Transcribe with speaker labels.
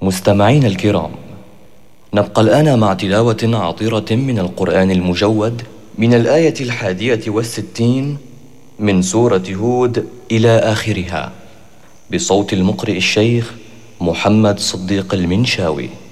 Speaker 1: مستمعين الكرام، نبقى الآن مع تلاوة عطرة من القرآن المجود من الآية 61 من سورة هود إلى آخرها، بصوت المقرئ الشيخ محمد صديق المنشاوي.